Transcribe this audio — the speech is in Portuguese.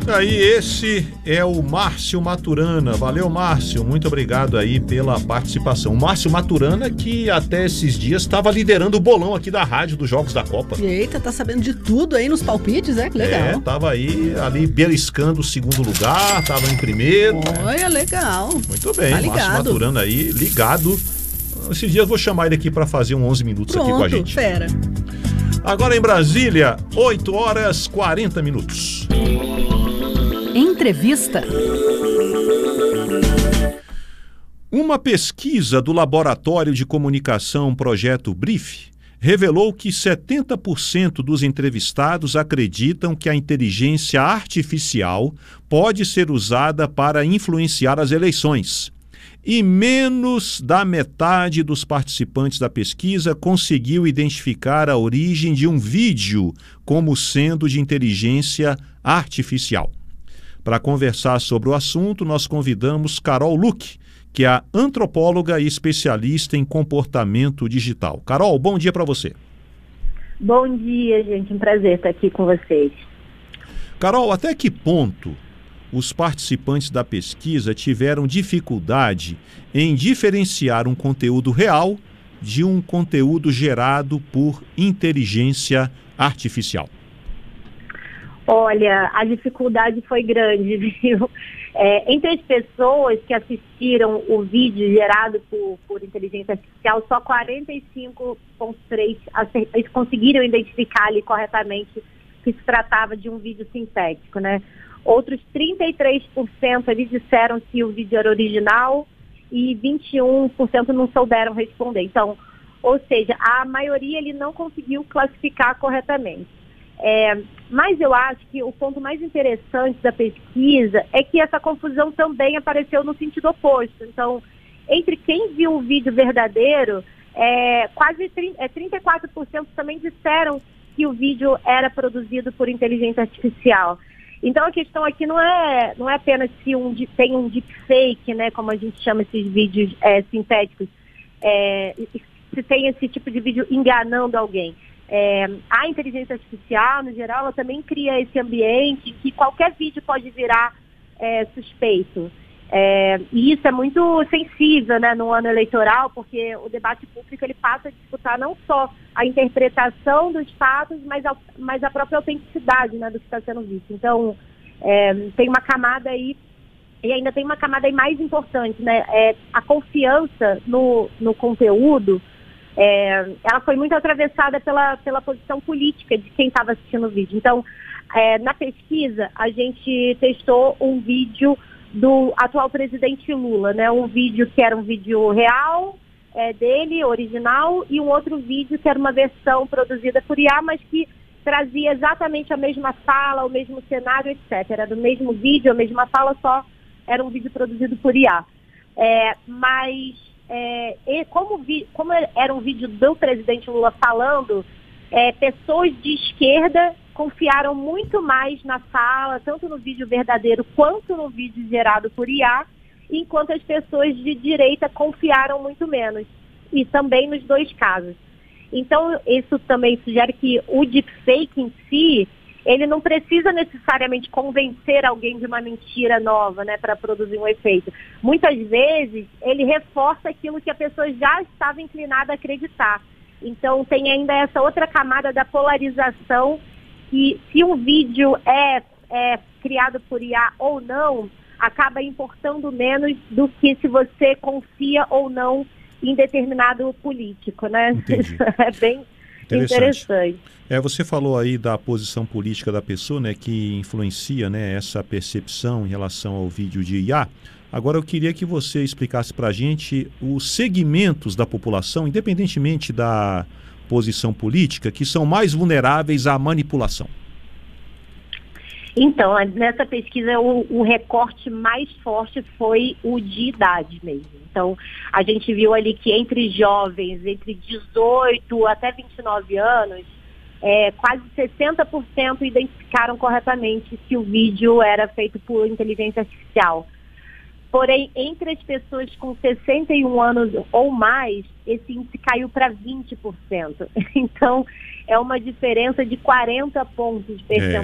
Aí, esse é o Márcio Maturana. Valeu, Márcio. Muito obrigado aí pela participação. O Márcio Maturana, que até esses dias estava liderando o bolão aqui da rádio dos Jogos da Copa. Eita, tá sabendo de tudo aí nos palpites, que legal. Tava aí, ali, beliscando o segundo lugar, tava em primeiro. Olha, legal. Muito bem, tá Márcio Maturana aí, ligado. Esses dias eu vou chamar ele aqui para fazer 11 minutos. Pronto, aqui com a gente. Fera. Agora em Brasília, 8h40. Entrevista. Uma pesquisa do Laboratório de Comunicação Projeto Brief revelou que 70% dos entrevistados acreditam que a inteligência artificial pode ser usada para influenciar as eleições. E menos da metade dos participantes da pesquisa conseguiu identificar a origem de um vídeo como sendo de inteligência artificial. Para conversar sobre o assunto, nós convidamos Carol Luque, que é antropóloga e especialista em comportamento digital. Carol, bom dia para você. Bom dia, gente. Um prazer estar aqui com vocês. Carol, até que ponto os participantes da pesquisa tiveram dificuldade em diferenciar um conteúdo real de um conteúdo gerado por inteligência artificial? Olha, a dificuldade foi grande, viu? Entre as pessoas que assistiram o vídeo gerado por inteligência artificial, só 45,3% conseguiram identificar ali corretamente que se tratava de um vídeo sintético, né? Outros 33% eles disseram que o vídeo era original e 21% não souberam responder. Então, ou seja, a maioria ele não conseguiu classificar corretamente. Mas eu acho que o ponto mais interessante da pesquisa é que essa confusão também apareceu no sentido oposto. Então, entre quem viu o vídeo verdadeiro, quase 34% também disseram que o vídeo era produzido por inteligência artificial. Então a questão aqui não é apenas se tem um deepfake, né, como a gente chama esses vídeos sintéticos, se tem esse tipo de vídeo enganando alguém. A inteligência artificial, no geral, ela também cria esse ambiente que qualquer vídeo pode virar suspeito. E isso é muito sensível, né, no ano eleitoral, porque o debate público ele passa a disputar não só a interpretação dos fatos, mas a própria autenticidade, né, do que está sendo visto. Então, tem uma camada aí, e ainda tem uma camada aí mais importante, né, a confiança no conteúdo. Ela foi muito atravessada pela posição política de quem estava assistindo o vídeo. Então, na pesquisa, a gente testou um vídeo do atual presidente Lula, né? Um vídeo que era um vídeo real dele, original, e um outro vídeo que era uma versão produzida por IA, mas que trazia exatamente a mesma fala, o mesmo cenário, etc. Era do mesmo vídeo, a mesma fala, só era um vídeo produzido por IA. Como era um vídeo do presidente Lula falando, pessoas de esquerda confiaram muito mais na fala, tanto no vídeo verdadeiro quanto no vídeo gerado por IA, enquanto as pessoas de direita confiaram muito menos, e também nos dois casos. Então, isso também sugere que o deepfake em si, ele não precisa necessariamente convencer alguém de uma mentira nova, né, para produzir um efeito. Muitas vezes, ele reforça aquilo que a pessoa já estava inclinada a acreditar. Então, tem ainda essa outra camada da polarização, que se um vídeo é criado por IA ou não, acaba importando menos do que se você confia ou não em determinado político, né? Entendi. É bem interessante. Você falou aí da posição política da pessoa, né, que influencia, né, essa percepção em relação ao vídeo de IA. Agora eu queria que você explicasse para a gente os segmentos da população, independentemente da posição política, que são mais vulneráveis à manipulação. Então, nessa pesquisa, o recorte mais forte foi o de idade mesmo. Então, a gente viu ali que entre jovens, entre 18 até 29 anos, quase 60% identificaram corretamente que o vídeo era feito por inteligência artificial. Porém, entre as pessoas com 61 anos ou mais, esse índice caiu para 20%. Então, é uma diferença de 40 pontos percentuais.